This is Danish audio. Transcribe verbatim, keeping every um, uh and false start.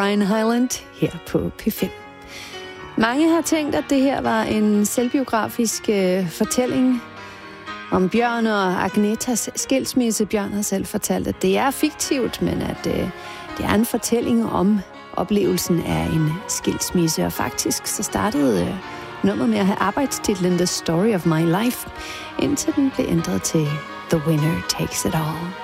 Brian Hyland her på P fem. Mange har tænkt, at det her var en selvbiografisk øh, fortælling om Bjørn og Agnetas skilsmisse. Bjørn har selv fortalt, at det er fiktivt, men at øh, det er en fortælling om oplevelsen af en skilsmisse. Og faktisk så startede øh, nummeret med at have arbejdstitlen The Story of My Life, indtil den blev ændret til The Winner Takes It All.